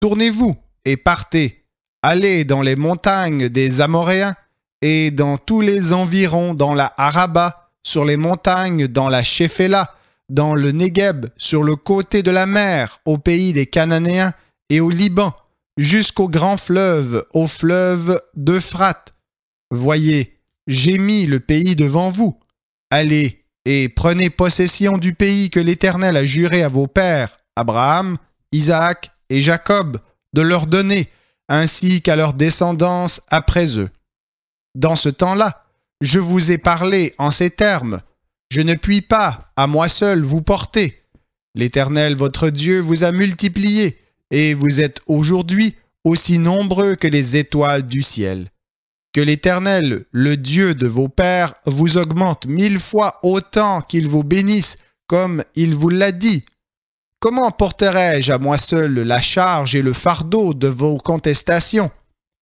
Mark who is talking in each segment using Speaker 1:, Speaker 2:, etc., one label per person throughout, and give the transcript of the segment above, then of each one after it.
Speaker 1: Tournez-vous et partez. Allez dans les montagnes des Amoréens et dans tous les environs, dans la Araba, sur les montagnes, dans la Shéphéla, dans le Négueb, sur le côté de la mer, au pays des Cananéens et au Liban, jusqu'au grand fleuve, au fleuve d'Euphrate. Voyez, j'ai mis le pays devant vous. Allez et prenez possession du pays que l'Éternel a juré à vos pères, Abraham, Isaac et Jacob, de leur donner, ainsi qu'à leur descendance après eux. Dans ce temps-là, je vous ai parlé en ces termes. Je ne puis pas, à moi seul, vous porter. L'Éternel, votre Dieu, vous a multiplié, et vous êtes aujourd'hui aussi nombreux que les étoiles du ciel. Que l'Éternel, le Dieu de vos pères, vous augmente 1000 fois autant qu'il vous bénisse, comme il vous l'a dit. Comment porterai-je à moi seul la charge et le fardeau de vos contestations?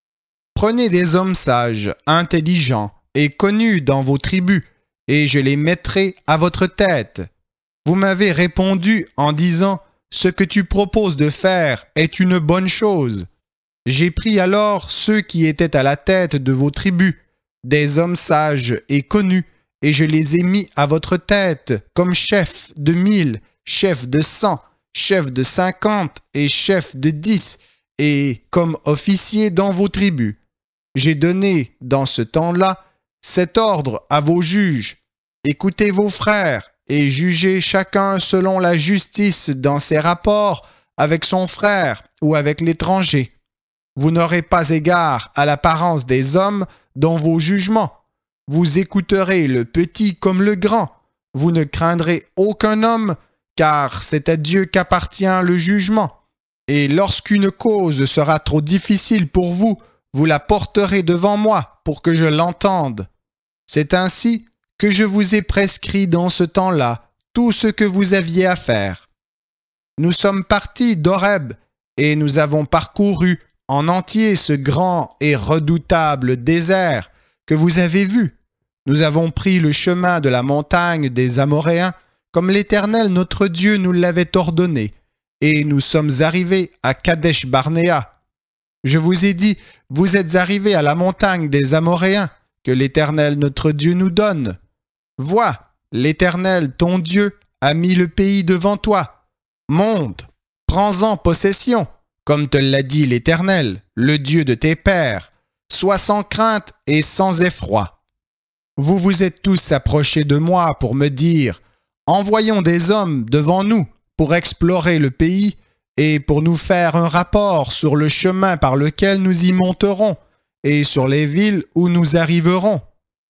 Speaker 1: Prenez des hommes sages, intelligents et connus dans vos tribus, et je les mettrai à votre tête. Vous m'avez répondu en disant « Ce que tu proposes de faire est une bonne chose ». J'ai pris alors ceux qui étaient à la tête de vos tribus, des hommes sages et connus, et je les ai mis à votre tête comme chefs de 1000, chefs de 100, chefs de 50 et chefs de 10, et comme officiers dans vos tribus. J'ai donné, dans ce temps-là, cet ordre à vos juges. Écoutez vos frères et jugez chacun selon la justice dans ses rapports avec son frère ou avec l'étranger. Vous n'aurez pas égard à l'apparence des hommes dans vos jugements. Vous écouterez le petit comme le grand. Vous ne craindrez aucun homme, car c'est à Dieu qu'appartient le jugement. Et lorsqu'une cause sera trop difficile pour vous, vous la porterez devant moi pour que je l'entende. C'est ainsi que je vous ai prescrit dans ce temps-là tout ce que vous aviez à faire. Nous sommes partis d'Horeb et nous avons parcouru en entier ce grand et redoutable désert que vous avez vu. Nous avons pris le chemin de la montagne des Amoréens comme l'Éternel notre Dieu nous l'avait ordonné, et nous sommes arrivés à Kadesh Barnéa. Je vous ai dit, vous êtes arrivés à la montagne des Amoréens que l'Éternel notre Dieu nous donne. Vois, l'Éternel ton Dieu a mis le pays devant toi. Monte, prends-en possession, comme te l'a dit l'Éternel, le Dieu de tes pères. Sois sans crainte et sans effroi. Vous vous êtes tous approchés de moi pour me dire « Envoyons des hommes devant nous pour explorer le pays et pour nous faire un rapport sur le chemin par lequel nous y monterons et sur les villes où nous arriverons. »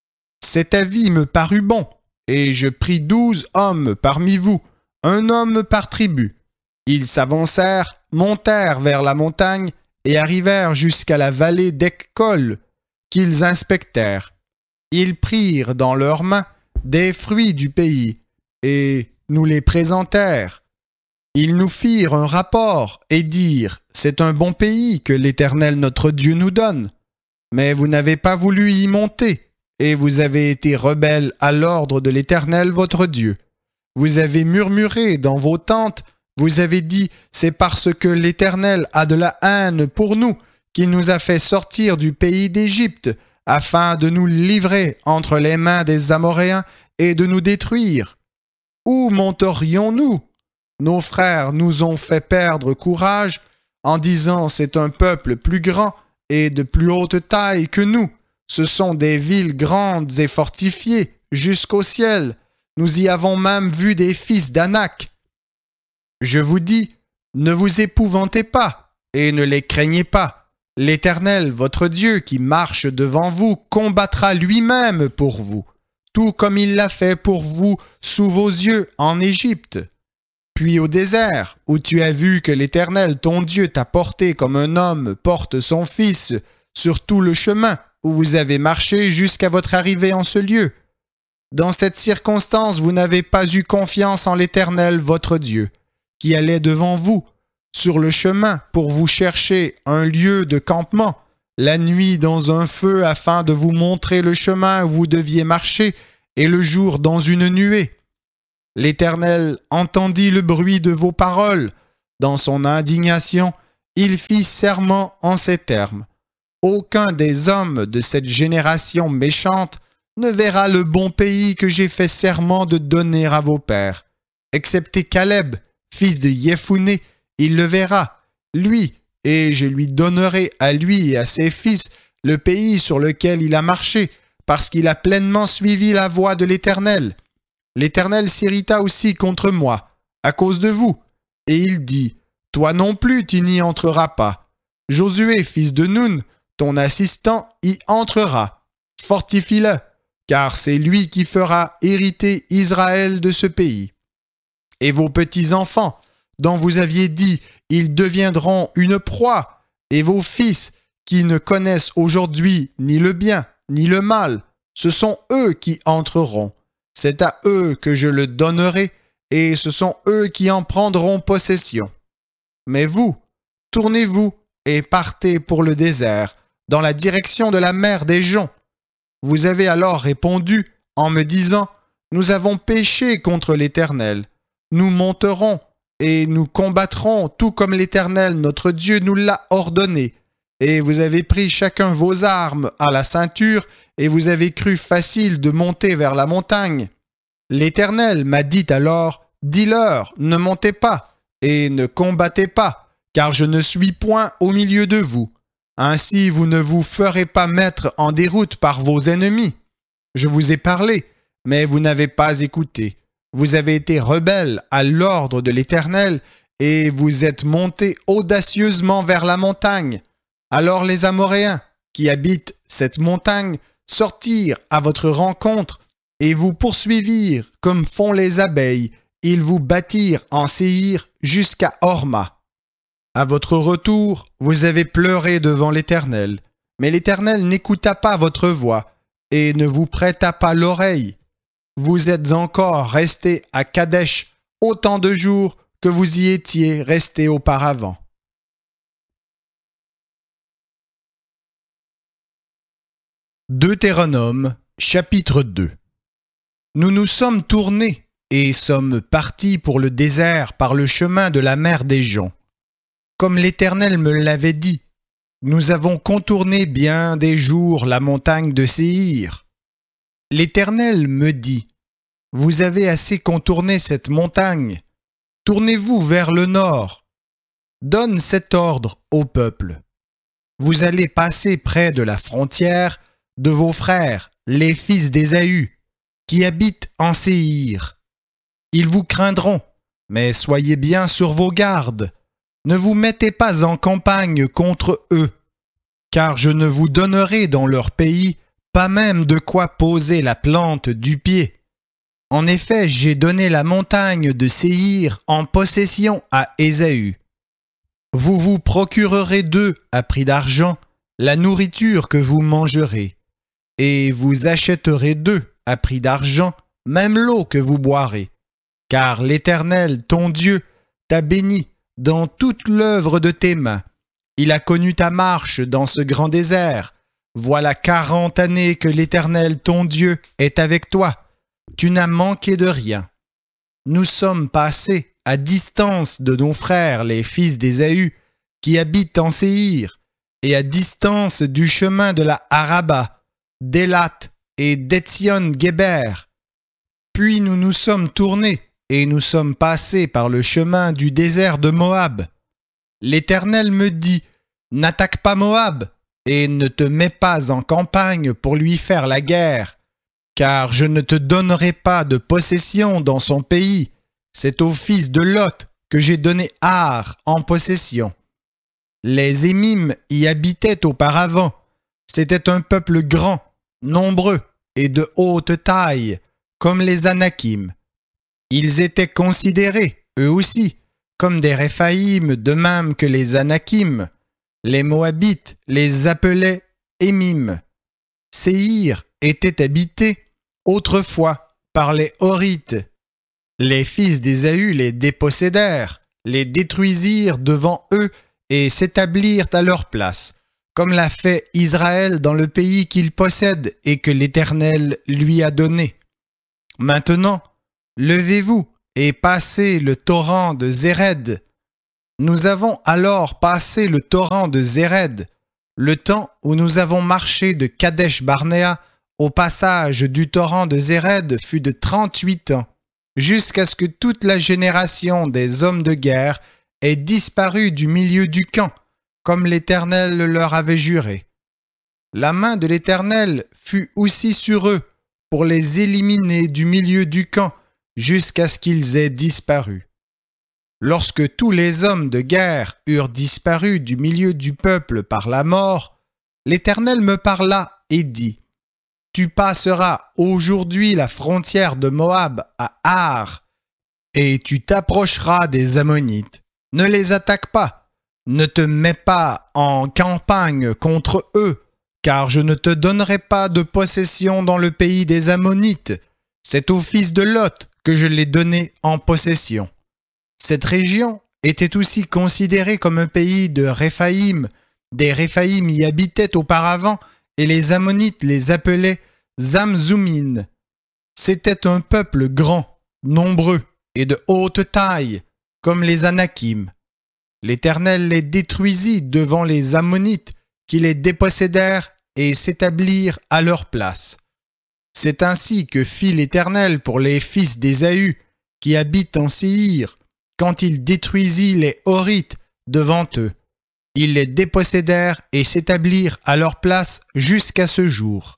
Speaker 1: Cet avis me parut bon, et je pris 12 hommes parmi vous, un homme par tribu. Ils s'avancèrent, montèrent vers la montagne et arrivèrent jusqu'à la vallée d'Eckcol, qu'ils inspectèrent. Ils prirent dans leurs mains des fruits du pays, et nous les présentèrent. Ils nous firent un rapport et dirent « C'est un bon pays que l'Éternel notre Dieu nous donne. » Mais vous n'avez pas voulu y monter, et vous avez été rebelles à l'ordre de l'Éternel votre Dieu. Vous avez murmuré dans vos tentes, vous avez dit « C'est parce que l'Éternel a de la haine pour nous qu'il nous a fait sortir du pays d'Égypte, afin de nous livrer entre les mains des Amoréens et de nous détruire. Où monterions-nous? Nos frères nous ont fait perdre courage en disant « C'est un peuple plus grand et de plus haute taille que nous. Ce sont des villes grandes et fortifiées jusqu'au ciel. Nous y avons même vu des fils d'Anak. » Je vous dis, ne vous épouvantez pas et ne les craignez pas. L'Éternel, votre Dieu, qui marche devant vous, combattra lui-même pour vous, tout comme il l'a fait pour vous sous vos yeux en Égypte. Puis au désert, où tu as vu que l'Éternel, ton Dieu, t'a porté comme un homme porte son fils sur tout le chemin où vous avez marché jusqu'à votre arrivée en ce lieu. Dans cette circonstance, vous n'avez pas eu confiance en l'Éternel, votre Dieu, qui allait devant vous sur le chemin pour vous chercher un lieu de campement, la nuit dans un feu afin de vous montrer le chemin où vous deviez marcher, et le jour dans une nuée. L'Éternel entendit le bruit de vos paroles. Dans son indignation, il fit serment en ces termes. Aucun des hommes de cette génération méchante ne verra le bon pays que j'ai fait serment de donner à vos pères. Excepté Caleb, fils de Jephouné, il le verra, lui, et je lui donnerai à lui et à ses fils le pays sur lequel il a marché, parce qu'il a pleinement suivi la voie de l'Éternel. L'Éternel s'irrita aussi contre moi, à cause de vous, et il dit, « Toi non plus tu n'y entreras pas. Josué, fils de Nun, ton assistant, y entrera. Fortifie-le, car c'est lui qui fera hériter Israël de ce pays. Et vos petits-enfants, dont vous aviez dit, ils deviendront une proie, et vos fils, qui ne connaissent aujourd'hui ni le bien, ni le mal, ce sont eux qui entreront. C'est à eux que je le donnerai, et ce sont eux qui en prendront possession. Mais vous, tournez-vous et partez pour le désert, dans la direction de la mer des Joncs. Vous avez alors répondu en me disant, « Nous avons péché contre l'Éternel. Nous monterons et nous combattrons tout comme l'Éternel notre Dieu nous l'a ordonné. Et vous avez pris chacun vos armes à la ceinture et vous avez cru facile de monter vers la montagne. L'Éternel m'a dit alors, « Dis-leur, ne montez pas et ne combattez pas, car je ne suis point au milieu de vous. Ainsi vous ne vous ferez pas mettre en déroute par vos ennemis. Je vous ai parlé, mais vous n'avez pas écouté. Vous avez été rebelles à l'ordre de l'Éternel et vous êtes montés audacieusement vers la montagne. Alors les Amoréens qui habitent cette montagne sortirent à votre rencontre et vous poursuivirent comme font les abeilles. Ils vous battirent en Séhir jusqu'à Horma. À votre retour, vous avez pleuré devant l'Éternel, mais l'Éternel n'écouta pas votre voix et ne vous prêta pas l'oreille. Vous êtes encore restés à Kadesh autant de jours que vous y étiez restés auparavant. Deutéronome, chapitre 2. Nous nous sommes tournés et sommes partis pour le désert par le chemin de la mer des Joncs. Comme l'Éternel me l'avait dit, nous avons contourné bien des jours la montagne de Séhir. L'Éternel me dit, « Vous avez assez contourné cette montagne. Tournez-vous vers le nord. Donne cet ordre au peuple. Vous allez passer près de la frontière de vos frères, les fils d'Ésaü, qui habitent en Séhir. Ils vous craindront, mais soyez bien sur vos gardes. Ne vous mettez pas en campagne contre eux, car je ne vous donnerai dans leur pays pas même de quoi poser la plante du pied. En effet, j'ai donné la montagne de Séhir en possession à Ésaü. Vous vous procurerez d'eux, à prix d'argent, la nourriture que vous mangerez, et vous achèterez d'eux, à prix d'argent, même l'eau que vous boirez. Car l'Éternel, ton Dieu, t'a béni dans toute l'œuvre de tes mains. Il a connu ta marche dans ce grand désert. Voilà 40 années que l'Éternel, ton Dieu, est avec toi. Tu n'as manqué de rien. Nous sommes passés à distance de nos frères, les fils d'Ésaü, qui habitent en Séhir, et à distance du chemin de la Araba, d'Élat et d'Etzion-Guéber. Puis nous nous sommes tournés et nous sommes passés par le chemin du désert de Moab. L'Éternel me dit, « N'attaque pas Moab et ne te mets pas en campagne pour lui faire la guerre, car je ne te donnerai pas de possession dans son pays. C'est au fils de Lot que j'ai donné Ar en possession. » Les Émim y habitaient auparavant. C'était un peuple grand, nombreux et de haute taille, comme les Anakim. Ils étaient considérés, eux aussi, comme des Réphaïm, de même que les Anakim. Les Moabites les appelaient Émim. Séhir était habité autrefois par les Horites. Les fils d'Ésaü les dépossédèrent, les détruisirent devant eux et s'établirent à leur place, comme l'a fait Israël dans le pays qu'il possède et que l'Éternel lui a donné. Maintenant, levez-vous et passez le torrent de Zéred. Nous avons alors passé le torrent de Zéred, le temps où nous avons marché de Kadesh-Barnéa au passage du torrent de Zéred fut de 38 ans, jusqu'à ce que toute la génération des hommes de guerre ait disparu du milieu du camp, comme l'Éternel leur avait juré. La main de l'Éternel fut aussi sur eux pour les éliminer du milieu du camp jusqu'à ce qu'ils aient disparu. Lorsque tous les hommes de guerre eurent disparu du milieu du peuple par la mort, l'Éternel me parla et dit : « Tu passeras aujourd'hui la frontière de Moab à Ar, et tu t'approcheras des Ammonites. Ne les attaque pas, ne te mets pas en campagne contre eux, car je ne te donnerai pas de possession dans le pays des Ammonites. C'est au fils de Lot que je l'ai donné en possession. » Cette région était aussi considérée comme un pays de Réphaïm. Des Réphaïm y habitaient auparavant et les Ammonites les appelaient Zamzoumines. C'était un peuple grand, nombreux et de haute taille, comme les Anakim. L'Éternel les détruisit devant les Ammonites qui les dépossédèrent et s'établirent à leur place. C'est ainsi que fit l'Éternel pour les fils d'Ésaü qui habitent en Séhir, quand il détruisit les Horites devant eux. Ils les dépossédèrent et s'établirent à leur place jusqu'à ce jour.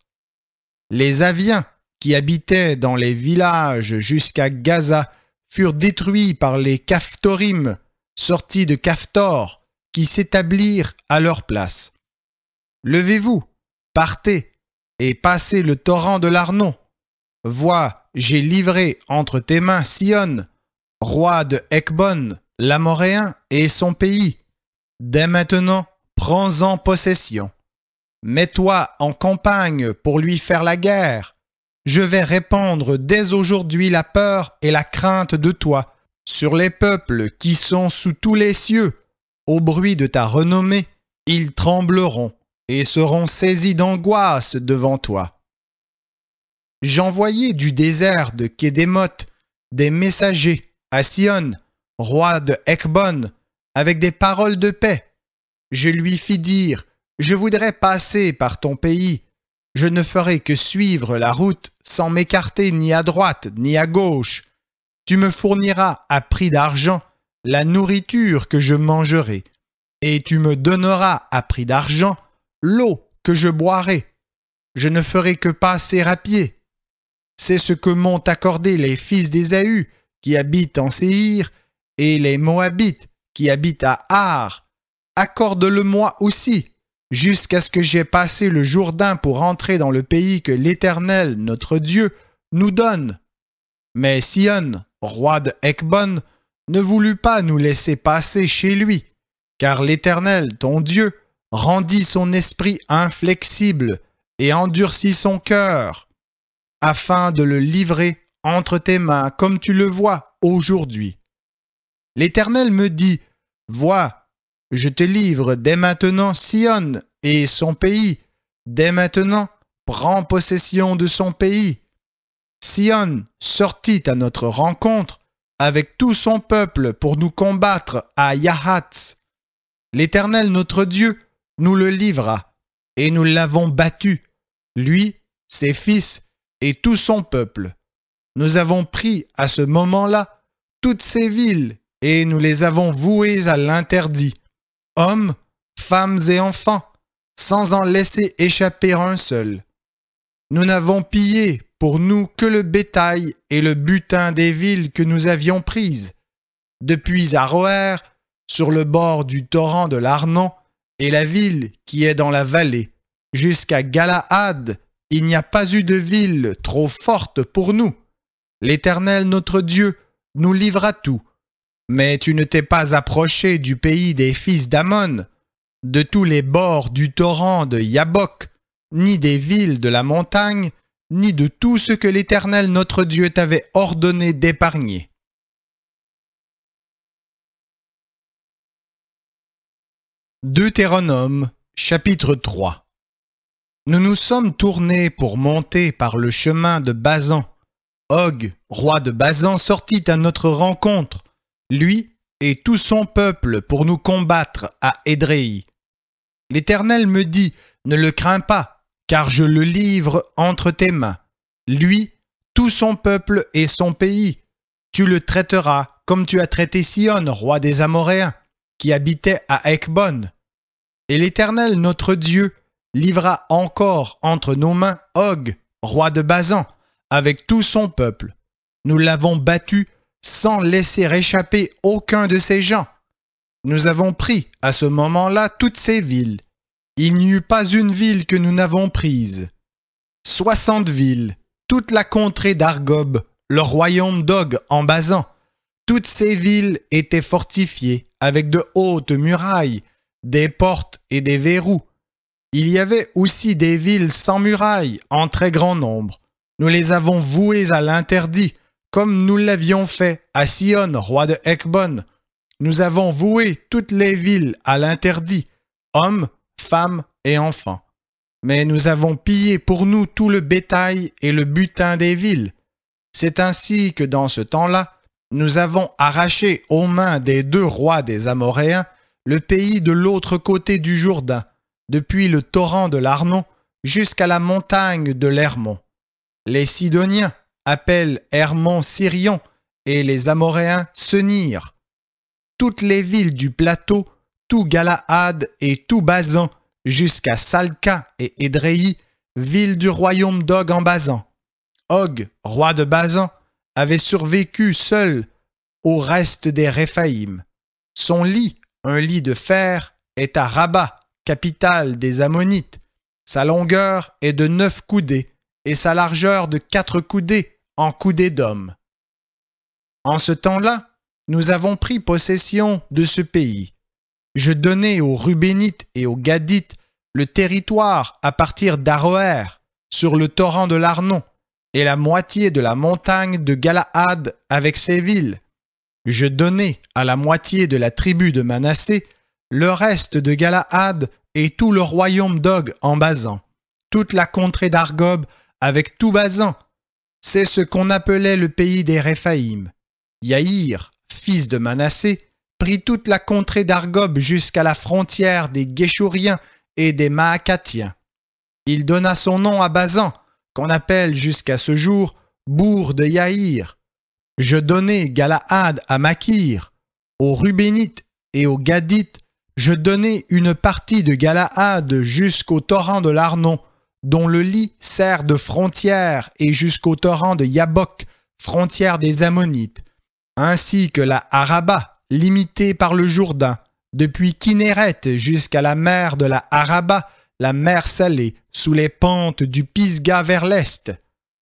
Speaker 1: Les Aviens, qui habitaient dans les villages jusqu'à Gaza, furent détruits par les Caphtorim, sortis de Caphtor, qui s'établirent à leur place. Levez-vous, partez, et passez le torrent de l'Arnon. Vois, j'ai livré entre tes mains Sihon, roi de Hecbon, l'Amoréen, et son pays. Dès maintenant, prends-en possession. Mets-toi en campagne pour lui faire la guerre. Je vais répandre dès aujourd'hui la peur et la crainte de toi sur les peuples qui sont sous tous les cieux. Au bruit de ta renommée, ils trembleront et seront saisis d'angoisse devant toi. J'envoyai du désert de Kédémoth des messagers à Sihon, roi de Hecbon, avec des paroles de paix. Je lui fis dire : je voudrais passer par ton pays. Je ne ferai que suivre la route sans m'écarter ni à droite ni à gauche. Tu me fourniras à prix d'argent la nourriture que je mangerai, et tu me donneras à prix d'argent l'eau que je boirai. Je ne ferai que passer à pied. C'est ce que m'ont accordé les fils d'Ésaü qui habitent en Séhir et les Moabites qui habitent à Ar. Accorde-le-moi aussi, jusqu'à ce que j'aie passé le Jourdain pour entrer dans le pays que l'Éternel, notre Dieu, nous donne. Mais Sihon, roi de Hecbon, ne voulut pas nous laisser passer chez lui, car l'Éternel, ton Dieu, rendit son esprit inflexible et endurcit son cœur, afin de le livrer entre tes mains, comme tu le vois aujourd'hui. L'Éternel me dit : vois, je te livre dès maintenant Sihon et son pays. Dès maintenant, prends possession de son pays. Sihon sortit à notre rencontre avec tout son peuple pour nous combattre à Yahatz. L'Éternel notre Dieu nous le livra, et nous l'avons battu, lui, ses fils et tout son peuple. Nous avons pris à ce moment-là toutes ces villes et nous les avons vouées à l'interdit, hommes, femmes et enfants, sans en laisser échapper un seul. Nous n'avons pillé pour nous que le bétail et le butin des villes que nous avions prises, depuis Aroër, sur le bord du torrent de l'Arnon, et la ville qui est dans la vallée, jusqu'à Galaad. Il n'y a pas eu de ville trop forte pour nous. L'Éternel notre Dieu nous livra tout. Mais tu ne t'es pas approché du pays des fils d'Ammon, de tous les bords du torrent de Yabok, ni des villes de la montagne, ni de tout ce que l'Éternel notre Dieu t'avait ordonné d'épargner. Deutéronome, chapitre 3. Nous nous sommes tournés pour monter par le chemin de Basan. Og, roi de Basan, sortit à notre rencontre, lui et tout son peuple pour nous combattre à Édréi. L'Éternel me dit, ne le crains pas, car je le livre entre tes mains. Lui, tout son peuple et son pays, tu le traiteras comme tu as traité Sihon, roi des Amoréens, qui habitait à Hecbon. Et l'Éternel, notre Dieu, livra encore entre nos mains Og, roi de Basan, avec tout son peuple. Nous l'avons battu sans laisser échapper aucun de ses gens. Nous avons pris à ce moment-là toutes ces villes. Il n'y eut pas une ville que nous n'avons prise. 60 villes, toute la contrée d'Argob, le royaume d'Og en Basan. Toutes ces villes étaient fortifiées avec de hautes murailles, des portes et des verrous. Il y avait aussi des villes sans murailles en très grand nombre. Nous les avons vouées à l'interdit, comme nous l'avions fait à Sihon, roi de Hecbon. Nous avons voué toutes les villes à l'interdit, hommes, femmes et enfants. Mais nous avons pillé pour nous tout le bétail et le butin des villes. C'est ainsi que dans ce temps-là, nous avons arraché aux mains des 2 rois des Amoréens le pays de l'autre côté du Jourdain, depuis le torrent de l'Arnon jusqu'à la montagne de l'Hermon. Les Sidoniens appellent Hermon Sirion et les Amoréens Senir. Toutes les villes du plateau, tout Galaad et tout Basan, jusqu'à Salca et Édréi, villes du royaume d'Og en Basan. Og, roi de Basan, avait survécu seul au reste des Réphaïm. Son lit, un lit de fer, est à Rabat, capitale des Ammonites. Sa longueur est de 9 coudées et sa largeur de 4 coudées en coudées d'homme. En ce temps-là, nous avons pris possession de ce pays. Je donnai aux Rubénites et aux Gadites le territoire à partir d'Aroër, sur le torrent de l'Arnon, et la moitié de la montagne de Galaad avec ses villes. Je donnai à la moitié de la tribu de Manassé le reste de Galaad et tout le royaume d'Og en Basan, toute la contrée d'Argob avec tout Basan. C'est ce qu'on appelait le pays des Réphaïm. Yaïr, fils de Manassé, prit toute la contrée d'Argob jusqu'à la frontière des Guéchouriens et des Maacathiens. Il donna son nom à Basan, qu'on appelle jusqu'à ce jour bourg de Yaïr. Je donnai Galaad à Makir. Aux Rubénites et aux Gadites, je donnai une partie de Galaad jusqu'au torrent de l'Arnon, dont le lit sert de frontière, et jusqu'au torrent de Yabok, frontière des Ammonites, ainsi que la Araba, limitée par le Jourdain, depuis Kinéret jusqu'à la mer de la Araba, la mer salée, sous les pentes du Pisga vers l'est.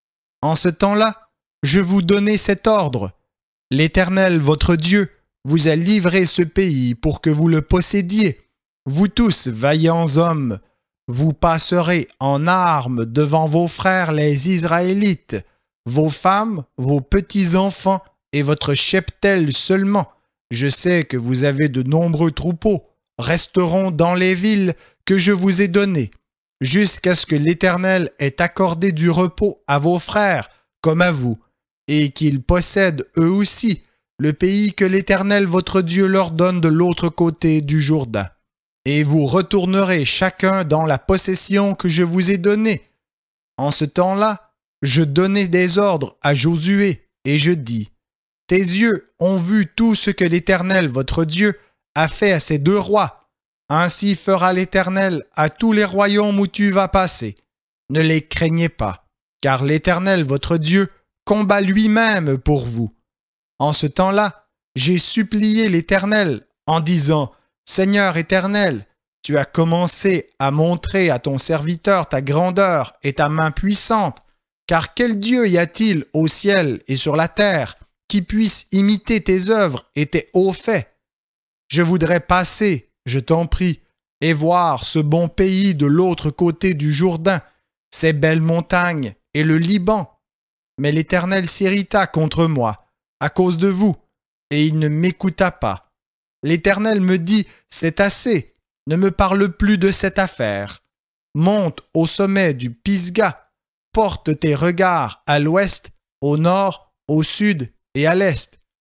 Speaker 1: En ce temps-là, je vous donnai cet ordre. L'Éternel, votre Dieu, vous a livré ce pays pour que vous le possédiez. Vous tous, vaillants hommes, vous passerez en armes devant vos frères les Israélites, vos femmes, vos petits-enfants et votre cheptel seulement. Je sais que vous avez de nombreux troupeaux, resteront dans les villes que je vous ai données, jusqu'à ce que l'Éternel ait accordé du repos à vos frères comme à vous, et qu'ils possèdent eux aussi le pays que l'Éternel votre Dieu leur donne de l'autre côté du Jourdain. Et vous retournerez chacun dans la possession que je vous ai donnée. En ce temps-là, je donnai des ordres à Josué, et je dis, « Tes yeux ont vu tout ce que l'Éternel votre Dieu a fait à ces 2 rois. Ainsi fera l'Éternel à tous les royaumes où tu vas passer. Ne les craignez pas, car l'Éternel votre Dieu combat lui-même pour vous. » En ce temps-là, j'ai supplié l'Éternel en disant, « Seigneur éternel, tu as commencé à montrer à ton serviteur ta grandeur et ta main puissante, car quel Dieu y a-t-il au ciel et sur la terre qui puisse imiter tes œuvres et tes hauts faits? Je voudrais passer, je t'en prie, et voir ce bon pays de l'autre côté du Jourdain, ces belles montagnes et le Liban. Mais l'Éternel s'irrita contre moi, à cause de vous, et il ne m'écouta pas. L'Éternel me dit, « C'est assez, ne me parle plus de cette affaire. Monte au sommet du Pisga, porte tes regards à l'ouest, au nord, au sud et à l'est.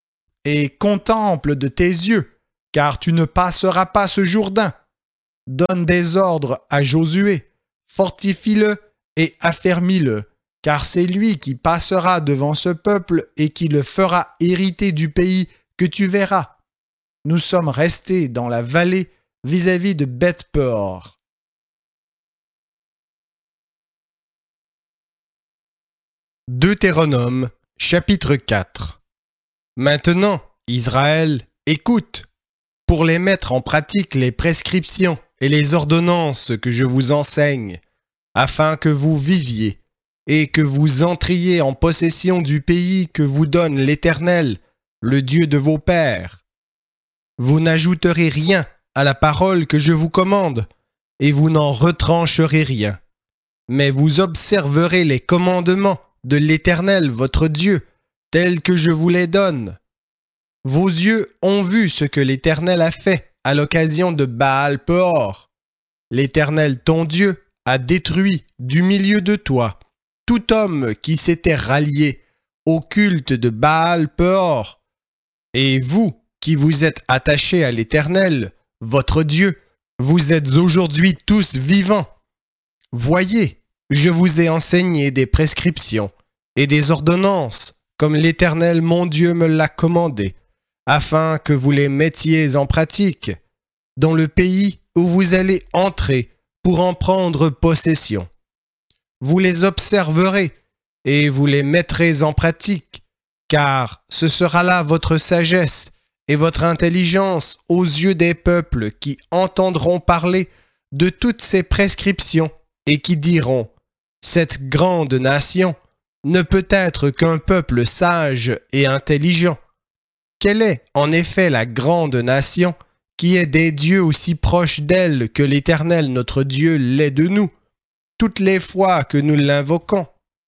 Speaker 1: et contemple de tes yeux, car tu ne passeras pas ce Jourdain. Donne des ordres à Josué, fortifie-le et affermis-le, car c'est lui qui passera devant ce peuple et qui le fera hériter du pays que tu verras. Nous sommes restés dans la vallée vis-à-vis de Beth-Peor. Deutéronome, chapitre 4. Maintenant, Israël, écoute, pour les mettre en pratique les prescriptions et les ordonnances que je vous enseigne, afin que vous viviez et que vous entriez en possession du pays que vous donne l'Éternel, le Dieu de vos pères. Vous n'ajouterez rien à la parole que je vous commande, et vous n'en retrancherez rien. Mais vous observerez les commandements de l'Éternel votre Dieu, tels que je vous les donne. Vos yeux ont vu ce que l'Éternel a fait à l'occasion de Baal-Peor. L'Éternel ton Dieu a détruit du milieu de toi tout homme qui s'était rallié au culte de Baal-Peor. Et vous, qui vous êtes attachés à l'Éternel, votre Dieu, vous êtes aujourd'hui tous vivants. Voyez, je vous ai enseigné des prescriptions et des ordonnances, comme l'Éternel mon Dieu me l'a commandé, afin que vous les mettiez en pratique, dans le pays où vous allez entrer pour en prendre possession. Vous les observerez et vous les mettrez en pratique, car ce sera là votre sagesse et votre intelligence aux yeux des peuples qui entendront parler de toutes ces prescriptions et qui diront « Cette grande nation ne peut être qu'un peuple sage et intelligent. » Quelle est en effet la grande nation qui est des dieux aussi proches d'elle que l'Éternel notre Dieu l'est de nous, toutes les fois que nous l'invoquons?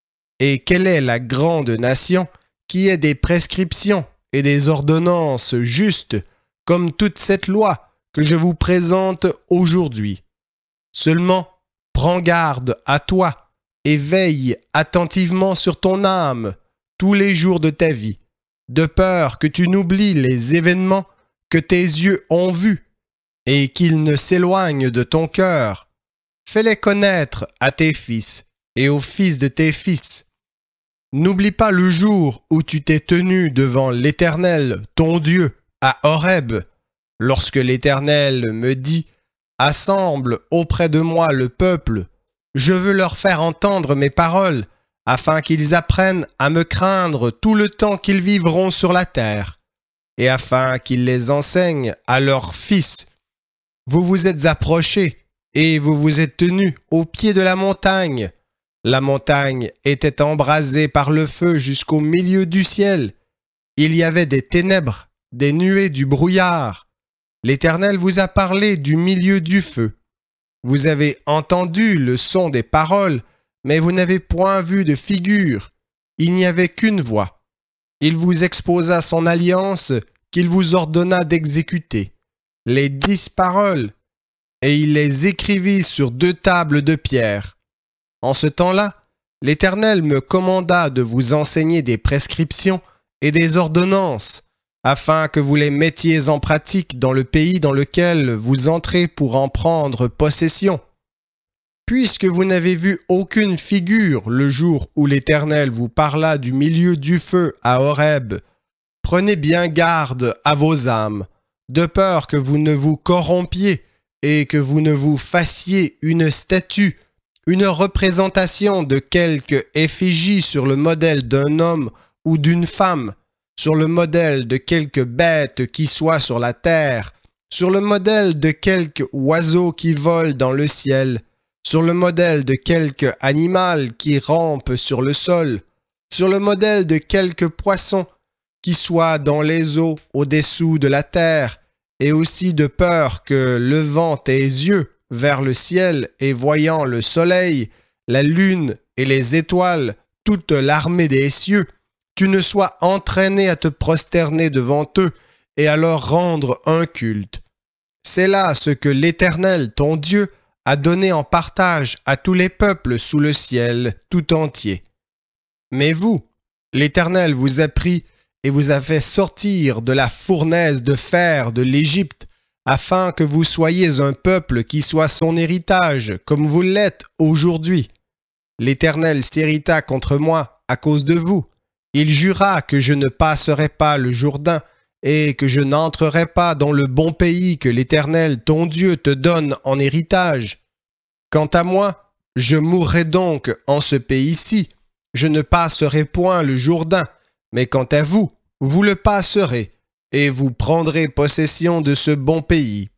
Speaker 1: Et quelle est la grande nation qui ait des prescriptions et des ordonnances justes, comme toute cette loi que je vous présente aujourd'hui? Seulement, prends garde à toi et veille attentivement sur ton âme tous les jours de ta vie, de peur que tu n'oublies les événements que tes yeux ont vus et qu'ils ne s'éloignent de ton cœur. Fais-les connaître à tes fils et aux fils de tes fils. N'oublie pas le jour où tu t'es tenu devant l'Éternel, ton Dieu, à Horeb, lorsque l'Éternel me dit « Assemble auprès de moi le peuple, je veux leur faire entendre mes paroles, afin qu'ils apprennent à me craindre tout le temps qu'ils vivront sur la terre, et afin qu'ils les enseignent à leurs fils. Vous vous êtes approchés, et vous vous êtes tenus au pied de la montagne. La montagne était embrasée par le feu jusqu'au milieu du ciel. Il y avait des ténèbres, des nuées, du brouillard. L'Éternel vous a parlé du milieu du feu. Vous avez entendu le son des paroles, mais vous n'avez point vu de figure. Il n'y avait qu'une voix. Il vous exposa son alliance qu'il vous ordonna d'exécuter, les 10 paroles, et il les écrivit sur 2 tables de pierre. En ce temps-là, l'Éternel me commanda de vous enseigner des prescriptions et des ordonnances, afin que vous les mettiez en pratique dans le pays dans lequel vous entrez pour en prendre possession. Puisque vous n'avez vu aucune figure le jour où l'Éternel vous parla du milieu du feu à Horeb, prenez bien garde à vos âmes, de peur que vous ne vous corrompiez et que vous ne vous fassiez une statue, une représentation de quelque effigie sur le modèle d'un homme ou d'une femme, sur le modèle de quelque bête qui soit sur la terre, sur le modèle de quelque oiseau qui vole dans le ciel, sur le modèle de quelque animal qui rampe sur le sol, sur le modèle de quelque poisson qui soit dans les eaux au-dessous de la terre, et aussi de peur que, levant tes yeux vers le ciel et voyant le soleil, la lune et les étoiles, toute l'armée des cieux, tu ne sois entraîné à te prosterner devant eux et à leur rendre un culte. C'est là ce que l'Éternel, ton Dieu, a donné en partage à tous les peuples sous le ciel tout entier. Mais vous, l'Éternel vous a pris et vous a fait sortir de la fournaise de fer de l'Égypte, afin que vous soyez un peuple qui soit son héritage, comme vous l'êtes aujourd'hui. L'Éternel s'irrita contre moi à cause de vous. Il jura que je ne passerai pas le Jourdain et que je n'entrerai pas dans le bon pays que l'Éternel, ton Dieu, te donne en héritage. Quant à moi, je mourrai donc en ce pays-ci. Je ne passerai point le Jourdain, mais quant à vous, vous le passerez, et vous prendrez possession de ce bon pays.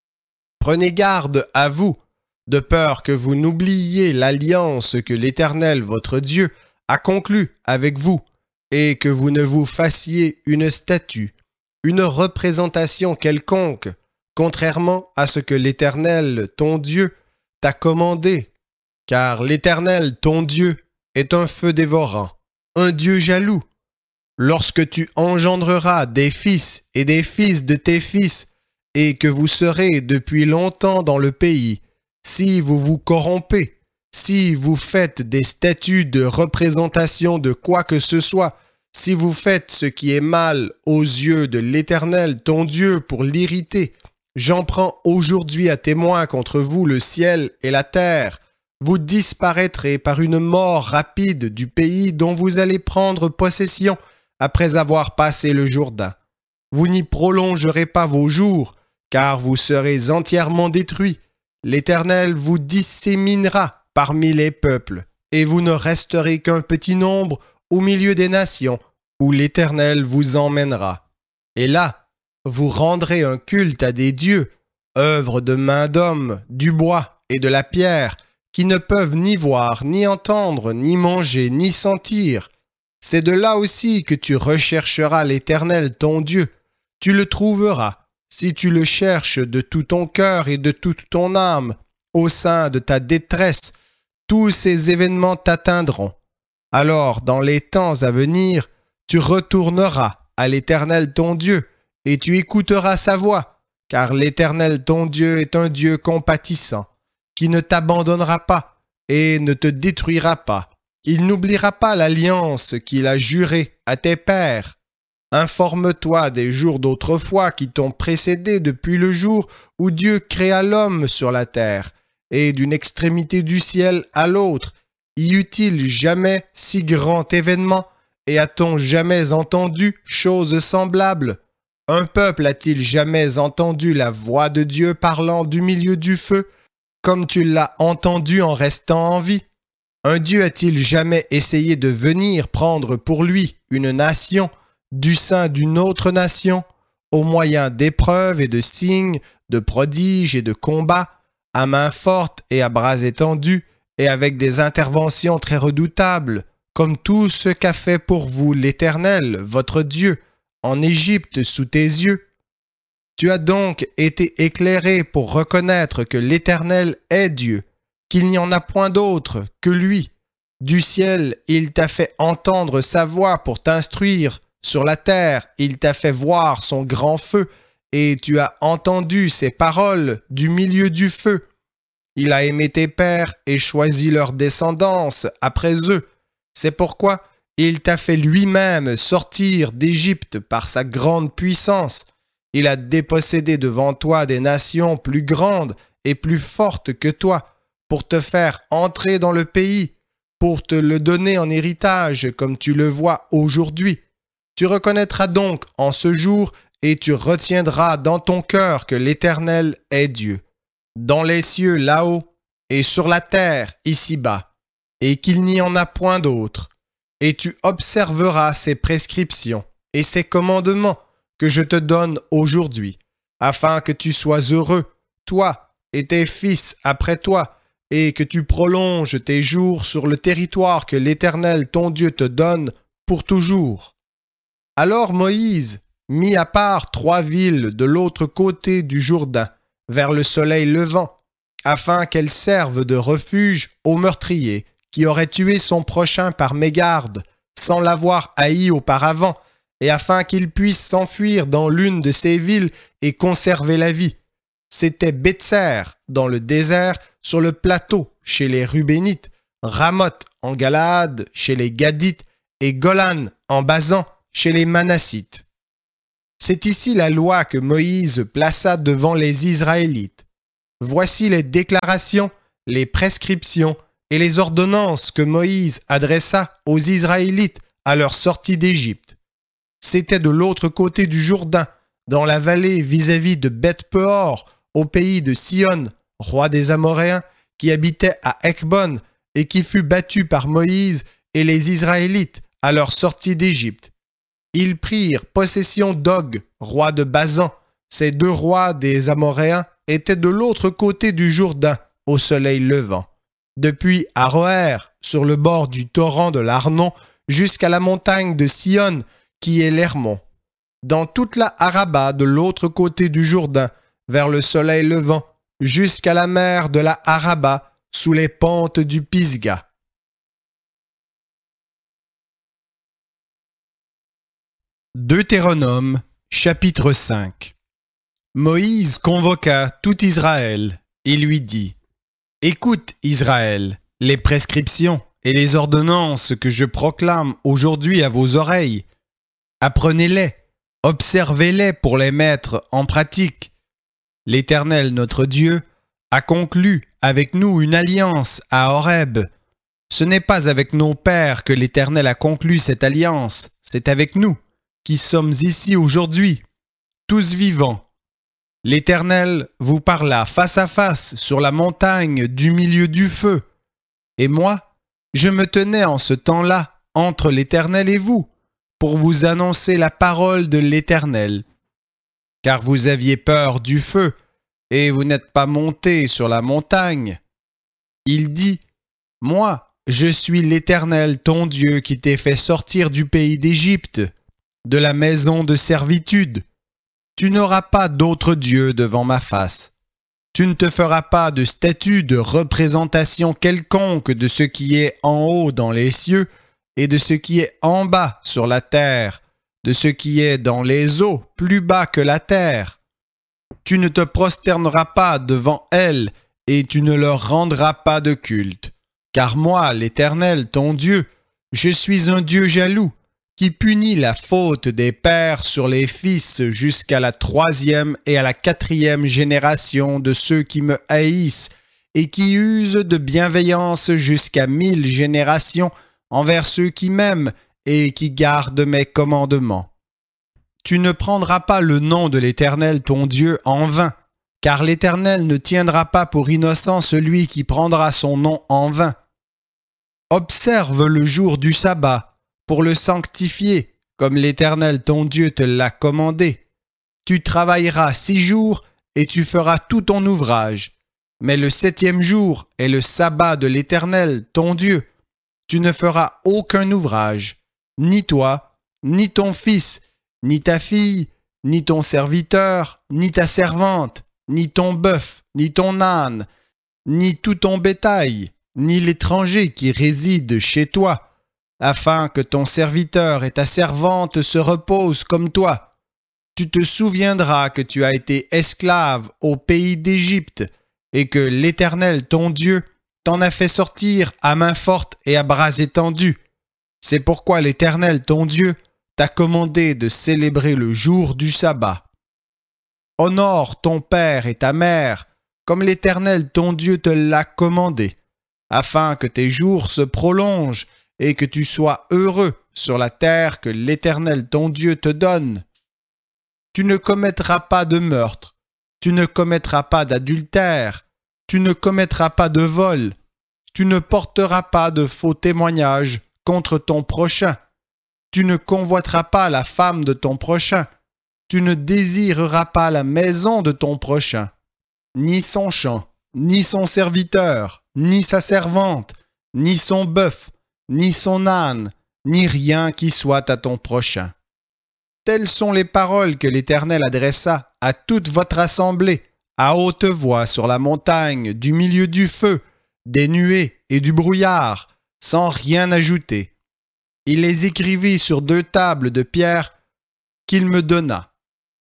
Speaker 1: Prenez garde à vous, de peur que vous n'oubliiez l'alliance que l'Éternel, votre Dieu, a conclue avec vous, et que vous ne vous fassiez une statue, une représentation quelconque, contrairement à ce que l'Éternel, ton Dieu, t'a commandé, car l'Éternel, ton Dieu, est un feu dévorant, un Dieu jaloux. Lorsque tu engendreras des fils et des fils de tes fils, et que vous serez depuis longtemps dans le pays, si vous vous corrompez, si vous faites des statues de représentation de quoi que ce soit, si vous faites ce qui est mal aux yeux de l'Éternel, ton Dieu, pour l'irriter, j'en prends aujourd'hui à témoin contre vous le ciel et la terre. Vous disparaîtrez par une mort rapide du pays dont vous allez prendre possession après avoir passé le Jourdain. Vous n'y prolongerez pas vos jours, car vous serez entièrement détruits. L'Éternel vous disséminera parmi les peuples, et vous ne resterez qu'un petit nombre au milieu des nations, où l'Éternel vous emmènera. Et là, vous rendrez un culte à des dieux, œuvres de main d'homme, du bois et de la pierre, qui ne peuvent ni voir, ni entendre, ni manger, ni sentir. C'est de là aussi que tu rechercheras l'Éternel ton Dieu. Tu le trouveras, si tu le cherches de tout ton cœur et de toute ton âme, au sein de ta détresse. Tous ces événements t'atteindront. Alors, dans les temps à venir, tu retourneras à l'Éternel ton Dieu, et tu écouteras sa voix, car l'Éternel ton Dieu est un Dieu compatissant, qui ne t'abandonnera pas et ne te détruira pas. Il n'oubliera pas l'alliance qu'il a jurée à tes pères. Informe-toi des jours d'autrefois qui t'ont précédé depuis le jour où Dieu créa l'homme sur la terre, et d'une extrémité du ciel à l'autre. Y eut-il jamais si grand événement, et a-t-on jamais entendu chose semblable? Un peuple a-t-il jamais entendu la voix de Dieu parlant du milieu du feu, comme tu l'as entendu en restant en vie? Un Dieu a-t-il jamais essayé de venir prendre pour lui une nation du sein d'une autre nation, au moyen d'épreuves et de signes, de prodiges et de combats, à main forte et à bras étendus, et avec des interventions très redoutables, comme tout ce qu'a fait pour vous l'Éternel, votre Dieu, en Égypte sous tes yeux? Tu as donc été éclairé pour reconnaître que l'Éternel est Dieu, qu'il n'y en a point d'autre que lui. Du ciel, il t'a fait entendre sa voix pour t'instruire. Sur la terre, il t'a fait voir son grand feu, et tu as entendu ses paroles du milieu du feu. Il a aimé tes pères et choisi leur descendance après eux. C'est pourquoi il t'a fait lui-même sortir d'Égypte par sa grande puissance. Il a dépossédé devant toi des nations plus grandes et plus fortes que toi, pour te faire entrer dans le pays, pour te le donner en héritage comme tu le vois aujourd'hui. Tu reconnaîtras donc en ce jour et tu retiendras dans ton cœur que l'Éternel est Dieu, dans les cieux là-haut et sur la terre ici-bas, et qu'il n'y en a point d'autre. Et tu observeras ses prescriptions et ses commandements que je te donne aujourd'hui, afin que tu sois heureux, toi et tes fils après toi, et que tu prolonges tes jours sur le territoire que l'Éternel ton Dieu te donne pour toujours. Alors Moïse mit à part 3 villes de l'autre côté du Jourdain, vers le soleil levant, afin qu'elles servent de refuge au meurtrier qui aurait tué son prochain par mégarde, sans l'avoir haï auparavant, et afin qu'il puisse s'enfuir dans l'une de ces villes et conserver la vie. C'était Bétser, dans le désert, sur le plateau, chez les Rubénites, Ramoth en Galaad, chez les Gadites, et Golan en Basan, chez les Manassites. C'est ici la loi que Moïse plaça devant les Israélites. Voici les déclarations, les prescriptions et les ordonnances que Moïse adressa aux Israélites à leur sortie d'Égypte. C'était de l'autre côté du Jourdain, dans la vallée vis-à-vis de Beth-Peor, au pays de Sihon, roi des Amoréens, qui habitait à Ekbon et qui fut battu par Moïse et les Israélites à leur sortie d'Égypte. Ils prirent possession d'Og, roi de Basan. Ces deux rois des Amoréens étaient de l'autre côté du Jourdain, au soleil levant. Depuis Aroër, sur le bord du torrent de l'Arnon, jusqu'à la montagne de Sihon, qui est l'Hermon. Dans toute la Araba de l'autre côté du Jourdain, vers le soleil levant, jusqu'à la mer de la Araba, sous les pentes du Pisga. Deutéronome, chapitre 5. Moïse convoqua tout Israël et lui dit : Écoute, Israël, les prescriptions et les ordonnances que je proclame aujourd'hui à vos oreilles. Apprenez-les, observez-les pour les mettre en pratique. L'Éternel, notre Dieu, a conclu avec nous une alliance à Horeb. Ce n'est pas avec nos pères que l'Éternel a conclu cette alliance, c'est avec nous, qui sommes ici aujourd'hui, tous vivants. L'Éternel vous parla face à face sur la montagne du milieu du feu. Et moi, je me tenais en ce temps-là entre l'Éternel et vous, pour vous annoncer la parole de l'Éternel. Car vous aviez peur du feu, et vous n'êtes pas montés sur la montagne. Il dit : Moi, je suis l'Éternel ton Dieu qui t'ai fait sortir du pays d'Égypte, de la maison de servitude. Tu n'auras pas d'autre Dieu devant ma face. Tu ne te feras pas de statue de représentation quelconque de ce qui est en haut dans les cieux et de ce qui est en bas sur la terre, de ce qui est dans les eaux plus bas que la terre. Tu ne te prosterneras pas devant elles et tu ne leur rendras pas de culte. Car moi, l'Éternel, ton Dieu, je suis un Dieu jaloux, qui punit la faute des pères sur les fils jusqu'à la 3e et à la 4e génération de ceux qui me haïssent et qui usent de bienveillance jusqu'à 1000 générations envers ceux qui m'aiment et qui gardent mes commandements. Tu ne prendras pas le nom de l'Éternel ton Dieu en vain, car l'Éternel ne tiendra pas pour innocent celui qui prendra son nom en vain. Observe le jour du sabbat, pour le sanctifier, comme l'Éternel ton Dieu te l'a commandé. Tu travailleras 6 jours et tu feras tout ton ouvrage. Mais le 7e jour est le sabbat de l'Éternel ton Dieu. Tu ne feras aucun ouvrage, ni toi, ni ton fils, ni ta fille, ni ton serviteur, ni ta servante, ni ton bœuf, ni ton âne, ni tout ton bétail, ni l'étranger qui réside chez toi, afin que ton serviteur et ta servante se reposent comme toi. Tu te souviendras que tu as été esclave au pays d'Égypte et que l'Éternel ton Dieu t'en a fait sortir à main forte et à bras étendus. C'est pourquoi l'Éternel ton Dieu t'a commandé de célébrer le jour du sabbat. Honore ton père et ta mère, comme l'Éternel ton Dieu te l'a commandé, afin que tes jours se prolongent et que tu sois heureux sur la terre que l'Éternel ton Dieu te donne. Tu ne commettras pas de meurtre, tu ne commettras pas d'adultère, tu ne commettras pas de vol, tu ne porteras pas de faux témoignages contre ton prochain, tu ne convoiteras pas la femme de ton prochain, tu ne désireras pas la maison de ton prochain, ni son champ, ni son serviteur, ni sa servante, ni son bœuf, ni son âne, ni rien qui soit à ton prochain. Telles sont les paroles que l'Éternel adressa à toute votre assemblée, à haute voix sur la montagne, du milieu du feu, des nuées et du brouillard, sans rien ajouter. Il les écrivit sur 2 tables de pierre qu'il me donna.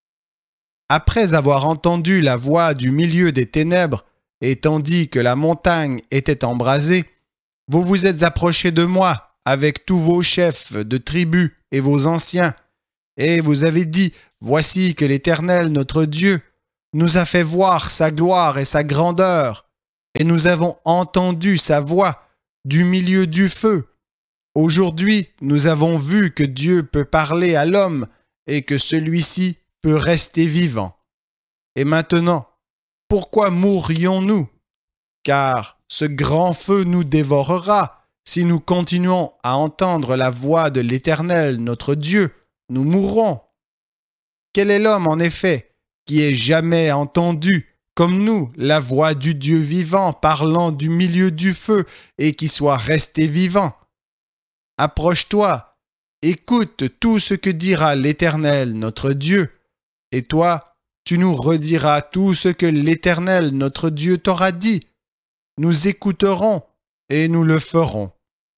Speaker 1: Après avoir entendu la voix du milieu des ténèbres, et tandis que la montagne était embrasée, vous vous êtes approchés de moi avec tous vos chefs de tribus et vos anciens. Et vous avez dit, voici que l'Éternel, notre Dieu, nous a fait voir sa gloire et sa grandeur, et nous avons entendu sa voix du milieu du feu. Aujourd'hui, nous avons vu que Dieu peut parler à l'homme et que celui-ci peut rester vivant. Et maintenant, pourquoi mourrions-nous? Car ce grand feu nous dévorera. Si nous continuons à entendre la voix de l'Éternel, notre Dieu, nous mourrons. Quel est l'homme, en effet, qui ait jamais entendu, comme nous, la voix du Dieu vivant parlant du milieu du feu et qui soit resté vivant? Approche-toi, écoute tout ce que dira l'Éternel, notre Dieu, et toi, tu nous rediras tout ce que l'Éternel, notre Dieu, t'aura dit. Nous écouterons et nous le ferons.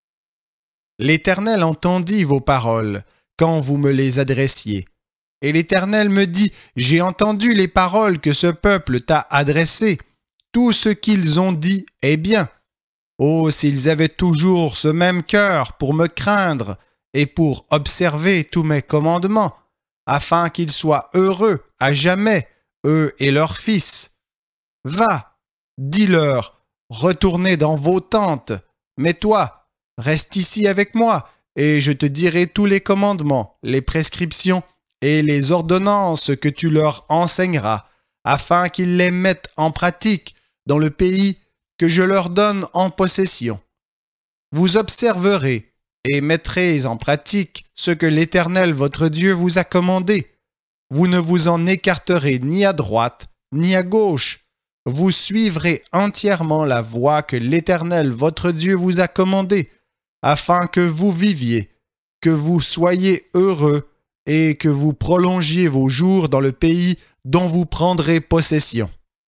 Speaker 1: L'Éternel entendit vos paroles quand vous me les adressiez. Et l'Éternel me dit, j'ai entendu les paroles que ce peuple t'a adressées. Tout ce qu'ils ont dit est bien. Oh, s'ils avaient toujours ce même cœur pour me craindre et pour observer tous mes commandements, afin qu'ils soient heureux à jamais, eux et leurs fils. Va, dis-leur, retournez dans vos tentes, mais toi, reste ici avec moi, et je te dirai tous les commandements, les prescriptions et les ordonnances que tu leur enseigneras, afin qu'ils les mettent en pratique dans le pays que je leur donne en possession. Vous observerez et mettrez en pratique ce que l'Éternel votre Dieu vous a commandé. Vous ne vous en écarterez ni à droite ni à gauche. Vous suivrez entièrement la voie que l'Éternel votre Dieu vous a commandée, afin que vous viviez, que vous soyez heureux et que vous prolongiez vos jours dans le pays dont vous prendrez possession.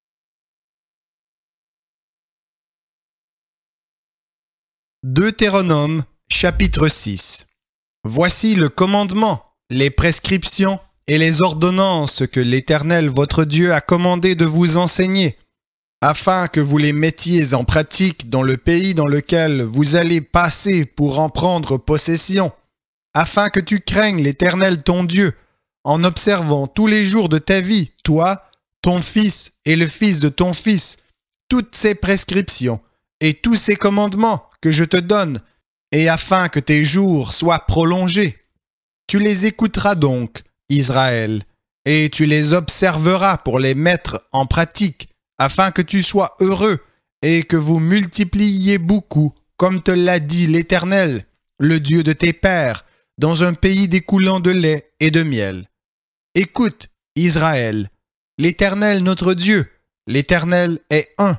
Speaker 1: Deutéronome, chapitre 6. Voici le commandement, les prescriptions et les ordonnances que l'Éternel votre Dieu a commandé de vous enseigner, afin que vous les mettiez en pratique dans le pays dans lequel vous allez passer pour en prendre possession, afin que tu craignes l'Éternel ton Dieu, en observant tous les jours de ta vie, toi, ton fils et le fils de ton fils, toutes ces prescriptions et tous ces commandements que je te donne, et afin que tes jours soient prolongés. Tu les écouteras donc, Israël, et tu les observeras pour les mettre en pratique, afin que tu sois heureux et que vous multipliiez beaucoup, comme te l'a dit l'Éternel, le Dieu de tes pères, dans un pays découlant de lait et de miel. Écoute, Israël, l'Éternel notre Dieu, l'Éternel est un.